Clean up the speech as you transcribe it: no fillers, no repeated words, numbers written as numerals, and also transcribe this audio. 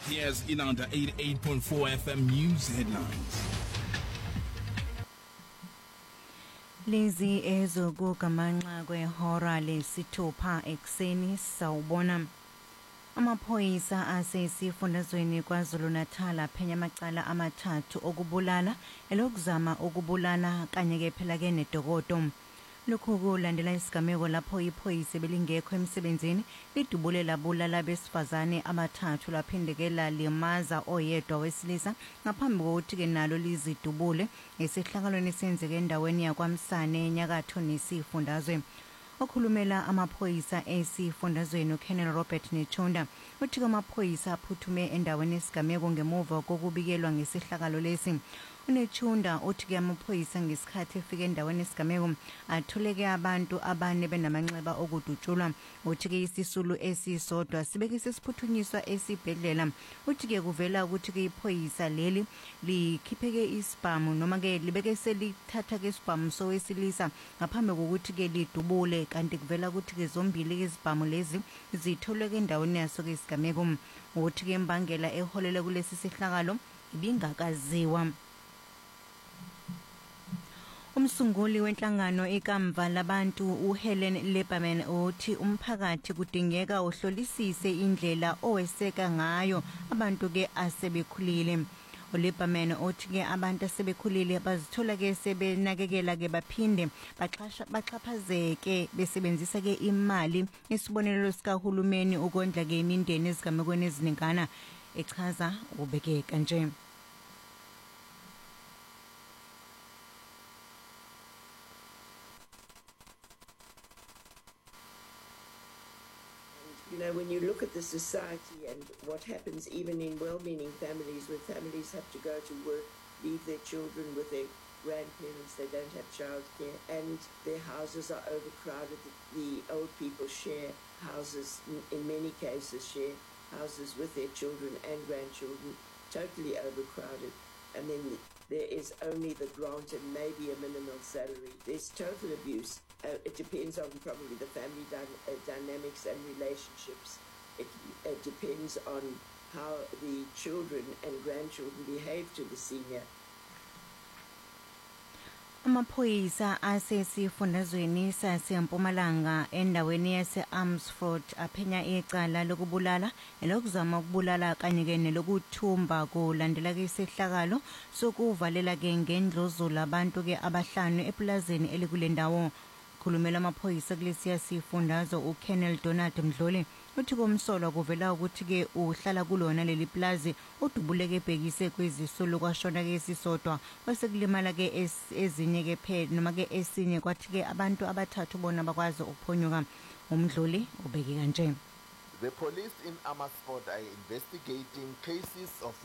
Here's Ilanda 88.4 FM News Headlines. Lezi ezokugamanxa kwehora lesithupha ekseni sawubona. Amaphoyisa asesifundazweni KwaZulu-Natal aphenya amacala amathathu okubulala elokuzama ukubulala kanye phela ke nedokodo. Lokhu kulandela isigameko lapho iphoyisa belingekho emsebenzini lidubule labulala besifazane abathathu laphindekela limaza oyedwa wesilisa ngaphambi kokuthi ke nalo lizidubule esihlakalweni senzeke endaweni yakwaMsane enyakatho nesifundazwe. Okhulumela amaphoyisa esifundazweni uKenel Robert Nechunda uthi amaphoyisa aphuthume endaweni yesigameko ngemuva kokubikelwa ngesihlakalo lesi. UNechunda uthi ke amaphoyisa ngesikhathi efika endaweni yesigameko atholeke abantu abane benamanxeba okudutshulwa. Uthi ke isisulu esisodwa sibeke sesiphuthunyiswa esibhedlela. Uthi ke kuvela ukuthi ke iphoyisa leli likhipheke isibhamu noma ke libeke selithatha ke isibhamu sowesilisa ngaphambi kokuthi ke lidubule, kanti kuvela ukuthi ke zombili izibhamu lezi zitholwe endaweni yaso ke isigameko. Uthi ke imbangela eholele kulesi sihlakalo ibingakaziwa. Umsunguli wenhlangano ikamva labantu uHelen Lieberman uthi umphakathi kudingeka uhlolisise indlela oweseka ngayo abantu ke asebekhulile. uLieberman uthi ke abantu asebekhulile bazithola ke sebenakekela ke baphinde baxhaphazeke besebenzisa ke imali isibonelelo sikahulumeni ukondla ke imindeni ezigamekweni eziningana, echaza ubeke kanje. You know, when you look at the society and what happens even in well-meaning families, where families have to go to work, leave their children with their grandparents, they don't have childcare, and their houses are overcrowded. The old people share houses, in many cases share houses with their children and grandchildren, totally overcrowded. And then there is only the grant and maybe a minimal salary. There's total abuse. It depends on probably the family dynamics and relationships. It depends on how the children and grandchildren behave to the senior. Amaphoyisa asesifundazweni saseMpumalanga endaweni yase-Amersfoort aphenya icala lokubulala elokuzama ukubulala kanye ke nelokuthumba kulandela ke isihlakalo sokuvalela ke ngendlozula abantu ke abahlanu eplazini elikule ndawo. Khulumela amaphoyisa kulesiya sifundazwe uKenel Donald Mdloli uthi komsolwa kuvela ukuthi ke uhlala kulona leli plaza udubuleke ebhekise kwezisulu kwashona ke esisodwa bese kulimala ke ezinye ke phela noma ke esinye kwathi ke abantu abathathu bona bakwazi ukuphonyuka. Umdluli ubeke kanje. The police in Amersfoort are investigating cases of